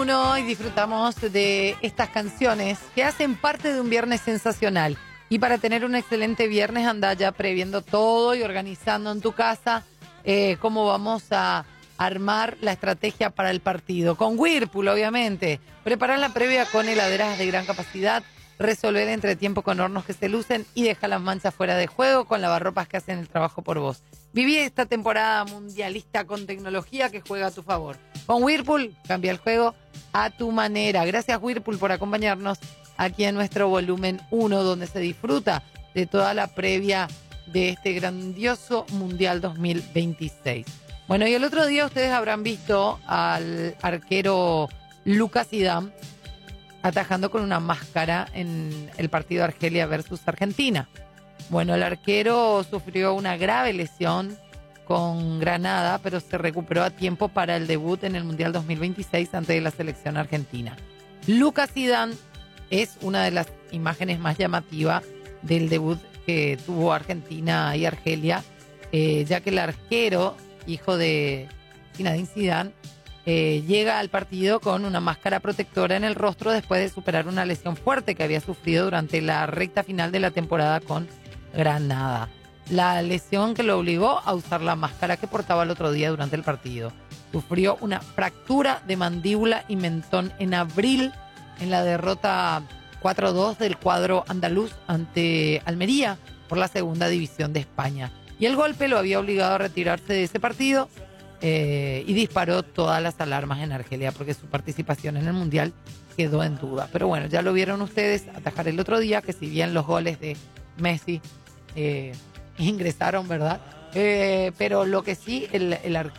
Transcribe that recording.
1 y disfrutamos de estas canciones que hacen parte de un viernes sensacional. Y para tener un excelente viernes, anda ya previendo todo y organizando en tu casa cómo vamos a armar la estrategia para el partido. Con Whirlpool, obviamente. Preparar la previa con heladeras de gran capacidad. Resolver entre tiempo con hornos que se lucen y dejar las manchas fuera de juego con lavarropas que hacen el trabajo por vos. Viví esta temporada mundialista con tecnología que juega a tu favor. Con Whirlpool, cambia el juego a tu manera. Gracias Whirlpool por acompañarnos aquí en nuestro volumen 1, donde se disfruta de toda la previa de este grandioso Mundial 2026. Bueno, y el otro día ustedes habrán visto al arquero Lucas Zidane atajando con una máscara en el partido Argelia versus Argentina. Bueno, el arquero sufrió una grave lesión con Granada, pero se recuperó a tiempo para el debut en el Mundial 2026 ante la selección argentina. Lucas Zidane es una de las imágenes más llamativas del debut que tuvo Argentina y Argelia, ya que el arquero, hijo de Zinedine Zidane, llega al partido con una máscara protectora en el rostro después de superar una lesión fuerte que había sufrido durante la recta final de la temporada con Granada. La lesión que lo obligó a usar la máscara que portaba el otro día durante el partido. Sufrió una fractura de mandíbula y mentón en abril en la derrota 4-2 del cuadro andaluz ante Almería por la segunda división de España. Y el golpe lo había obligado a retirarse de ese partido y disparó todas las alarmas en Argelia porque su participación en el Mundial quedó en duda. Pero bueno, ya lo vieron ustedes atajar el otro día, que si bien los goles de Messi ingresaron, ¿verdad? Pero lo que sí, el arquero